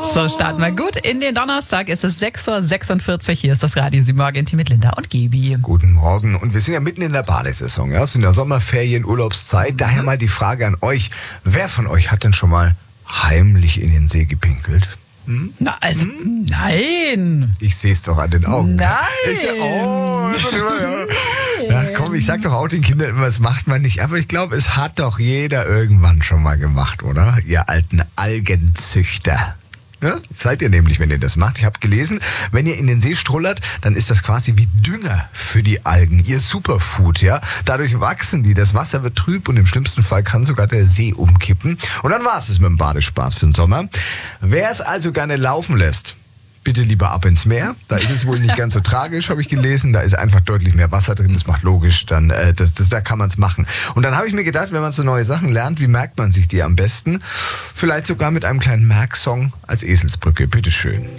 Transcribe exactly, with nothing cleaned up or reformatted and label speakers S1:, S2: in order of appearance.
S1: So starten wir gut in den Donnerstag. Es ist sechs Uhr sechsundvierzig. Hier ist das Radio sieben Morgen Team mit Linda und Gibi.
S2: Guten Morgen. Und wir sind ja mitten in der Badesaison. Ja? Es sind ja Sommerferien, Urlaubszeit. Mhm. Daher mal die Frage an euch. Wer von euch hat denn schon mal heimlich in den See gepinkelt? Hm?
S1: Na, also, hm? nein.
S2: Ich sehe es doch an den Augen.
S1: Nein.
S2: Ich sag, oh, ja, komm, ich sag doch auch den Kindern immer, das macht man nicht. Aber ich glaube, es hat doch jeder irgendwann schon mal gemacht, oder? Ihr alten Algenzüchter. Ja, seid ihr nämlich, wenn ihr das macht. Ich habe gelesen, wenn ihr in den See strullert, dann ist das quasi wie Dünger für die Algen, ihr Superfood, ja. Dadurch wachsen die, das Wasser wird trüb und im schlimmsten Fall kann sogar der See umkippen. Und dann war es mit dem Badespaß für den Sommer. Wer es also gerne laufen lässt, bitte lieber ab ins Meer. Da ist es wohl nicht ganz so tragisch, habe ich gelesen. Da ist einfach deutlich mehr Wasser drin. Das macht logisch. Dann, äh, das, das, da kann man es machen. Und dann habe ich mir gedacht, wenn man so neue Sachen lernt, wie merkt man sich die am besten? Vielleicht sogar mit einem kleinen Merksong als Eselsbrücke. Bitteschön.